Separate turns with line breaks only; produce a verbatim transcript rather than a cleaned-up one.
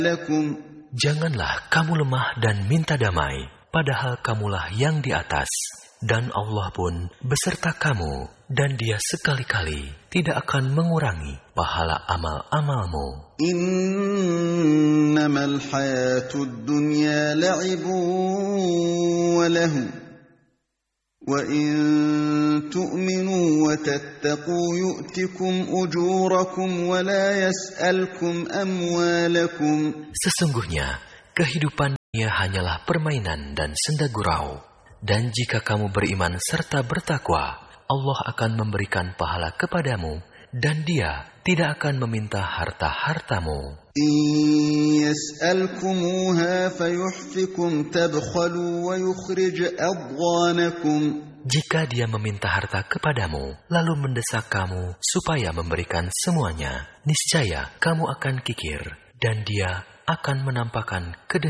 لكم
Janganlah kamu lemah dan minta damai, padahal kamulah yang di atas, dan Allah pun beserta kamu, dan Dia sekali-kali tidak akan mengurangi pahala amal-amalmu.
إنما الحياة الدنيا لعب وله وإن تؤمنوا وتتقوا يؤتكم أجوركم ولا يسألكم أموالكم.
Sesungguhnya kehidupan dunia hanyalah permainan dan senda gurau, dan jika kamu beriman serta bertakwa, Allah akan memberikan pahala kepadamu, dan Dia tidak akan meminta harta-hartamu.
إن يسألكموها فيحفكم تبخلوا ويخرج أضغانكم.
Jika Dia meminta harta kepadamu, lalu mendesak kamu supaya memberikan semuanya, niscaya kamu akan kikir, dan Dia akan menampakkan kedengkian.